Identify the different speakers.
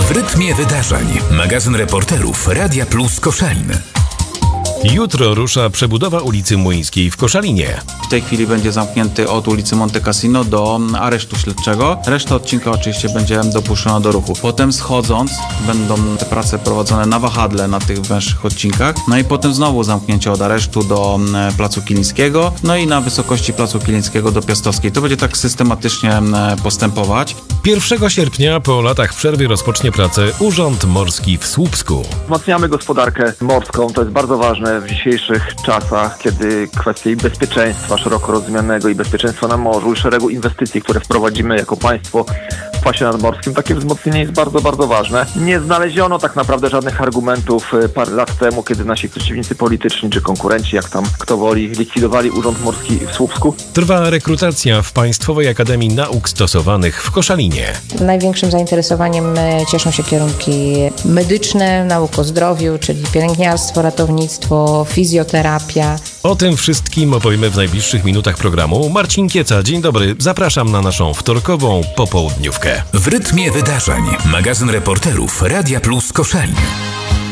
Speaker 1: W rytmie wydarzeń. Magazyn reporterów Radia Plus Koszalin.
Speaker 2: Jutro rusza przebudowa ulicy Młyńskiej w Koszalinie.
Speaker 3: W tej chwili będzie zamknięty od ulicy Monte Cassino do aresztu śledczego. Reszta odcinka oczywiście będzie dopuszczona do ruchu. Potem schodząc będą te prace prowadzone na wahadle na tych węższych odcinkach. No i potem znowu zamknięcie od aresztu do Placu Kilińskiego. No i na wysokości Placu Kilińskiego do Piastowskiej. To będzie tak systematycznie postępować.
Speaker 2: 1 sierpnia po latach przerwy rozpocznie pracę Urząd Morski w Słupsku.
Speaker 4: Wzmacniamy gospodarkę morską, to jest bardzo ważne w dzisiejszych czasach, kiedy kwestie bezpieczeństwa szeroko rozumianego i bezpieczeństwa na morzu i szeregu inwestycji, które wprowadzimy jako państwo w pasie nadmorskim, takie wzmocnienie jest bardzo, bardzo ważne. Nie znaleziono tak naprawdę żadnych argumentów parę lat temu, kiedy nasi przeciwnicy polityczni czy konkurenci, jak tam kto woli, likwidowali Urząd Morski w Słupsku.
Speaker 2: Trwa rekrutacja w Państwowej Akademii Nauk Stosowanych w Koszalinie.
Speaker 5: Największym zainteresowaniem cieszą się kierunki medyczne, nauk o zdrowiu, czyli pielęgniarstwo, ratownictwo, fizjoterapia.
Speaker 2: O tym wszystkim opowiemy w najbliższych minutach programu. Marcin Kieca, dzień dobry. Zapraszam na naszą wtorkową popołudniówkę.
Speaker 1: W rytmie wydarzeń. Magazyn reporterów Radia Plus Koszalin.